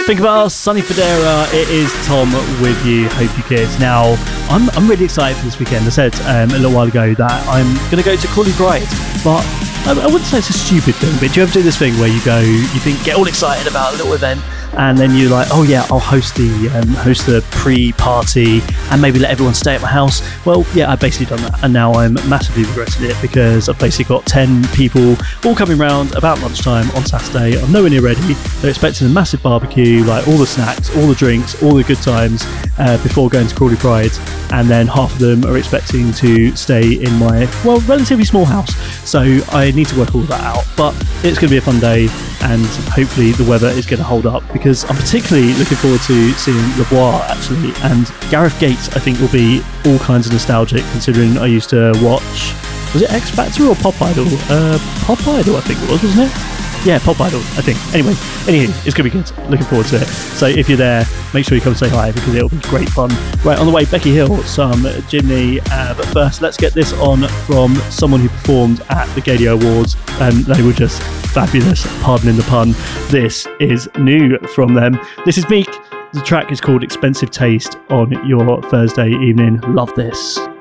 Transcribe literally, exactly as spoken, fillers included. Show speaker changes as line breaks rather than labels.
Think about us, Sonny Fodera. It is Tom with you. Hope you kids. Now, I'm I'm really excited for this weekend. I said um, a little while ago that I'm going to go to Crawley Pride, but I, I wouldn't say it's a stupid thing. But do you ever do this thing where you go, you think, get all excited about a little event, and then you're like, oh yeah, I'll host the um, host the pre-party and maybe let everyone stay at my house? Well, yeah, I've basically done that, and now I'm massively regretting it because I've basically got ten people all coming round about lunchtime on Saturday. I'm nowhere near ready. They're expecting a massive barbecue, like all the snacks, all the drinks, all the good times uh, before going to Crawley Pride, and then half of them are expecting to stay in my, well, relatively small house. So I need to work all that out, but it's going to be a fun day, and hopefully the weather is going to hold up, because I'm particularly looking forward to seeing Le Bois actually, and Gareth Gates I think will be all kinds of nostalgic, considering I used to watch, was it X Factor or Pop Idol? Uh, Pop Idol I think it was, wasn't it? Yeah, Pop Idol, I think. Anyway, anywho, it's going to be good. Looking forward to it. So if you're there, make sure you come and say hi, because it'll be great fun. Right, on the way, Becky Hill, some Jimny. Uh, but first, let's get this on from someone who performed at the Gadio Awards, and they were just fabulous, pardoning the pun. This is new from them. This is Meek. The track is called Expensive Taste on your Thursday evening. Love this.